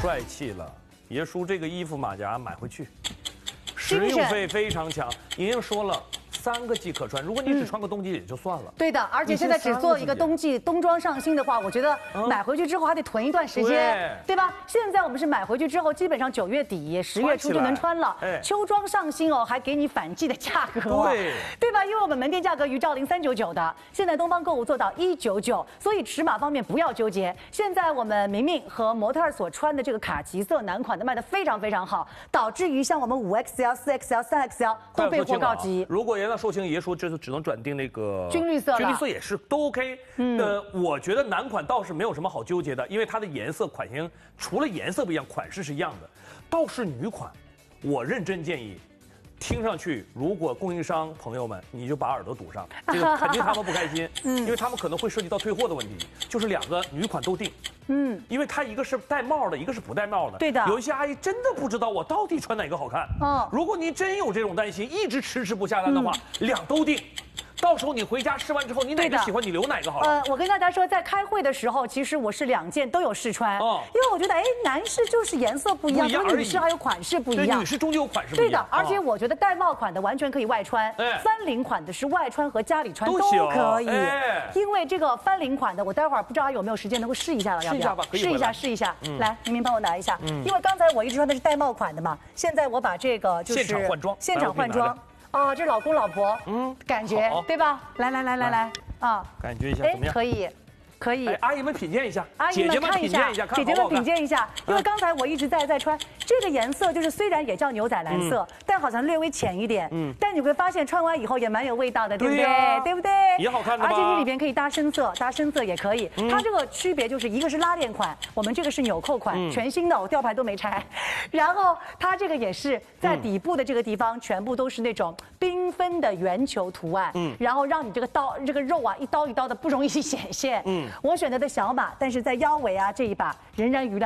帅气了。爷叔这个衣服马甲买回去，实用费非常强。莹莹说了。3个季可穿，如果你只穿个冬季也就算了。 对的，而且现在只做一个冬季冬装上新的话，我觉得买回去之后还得囤一段时间，对吧？现在我们是买回去之后，基本上9月底、10月初就能穿了。秋装上新哦，还给你反季的价格，对吧？因为我们门店价格于兆麟399的，现在东方购物做到199，所以尺码方面不要纠结。现在我们明明和模特所穿的这个卡其色男款的卖的非常非常好，导致于像我们5XL、4XL、3XL 都备货告急。 如果售罄爷说这次只能转定那个军绿色了， 军绿色也是都 OK。我觉得男款倒是没有什么好纠结的，因为它的颜色款型除了颜色不一样，款式是一样的。倒是女款，我认真建议，听上去如果供应商朋友们你就把耳朵堵上，这个肯定他们不开心，因为他们可能会涉及到退货的问题。就是2个女款都定。因为它一个是戴帽的，一个是不戴帽的。 对的， 有一些阿姨真的不知道我到底穿哪个好看。如果您真有这种担心，一直迟迟不下单的话，2都定。到时候你回家试完之后，你哪个喜欢你留哪个好了。 我跟大家说，在开会的时候，其实我是2件都有试穿，因为我觉得，男士就是颜色不一样，跟女士还有款式不一样。 对，女士终究有款式不一样。 对的，而且我觉得戴帽款的完全可以外穿，翻领款的是外穿和家里穿都可以。因为这个翻领款的，我待会儿不知道还有没有时间能够试一下了，要不要？试一下。来，明明帮我拿一下，因为刚才我一直穿的是戴帽款的嘛，现在我把这个就是现场换装。这老公老婆，感觉对吧？来啊， 感觉一下怎么样？ 可以， 阿姨们品鉴一下， 阿姨们看一下，姐姐们品鉴一下，因为刚才我一直在穿这个颜色，就是虽然也叫牛仔蓝色，但好像略微浅一点，但你会发现穿完以后也蛮有味道的，对不对？对不对？ 也好看的， 而且你里边可以搭深色也可以。它这个区别就是一个是拉链款，我们这个是纽扣款，全新的，我吊牌都没拆。然后它这个也是在底部的这个地方，全部都是那种缤纷的圆球图案，然后让你这个肉啊一刀一刀的不容易显现。我选择的小码，但是在腰围啊这一把仍然余量。